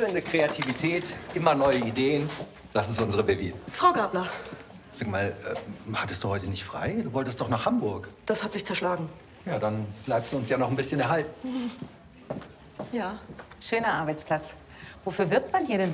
Sprudelnde Kreativität, immer neue Ideen. Das ist unsere Baby. Frau Gabler, Sag mal, hattest du heute nicht frei? Du wolltest doch nach Hamburg. das hat sich zerschlagen. Ja, dann bleibst du uns ja noch ein bisschen erhalten. Ja. Schöner Arbeitsplatz. Wofür wirbt man hier denn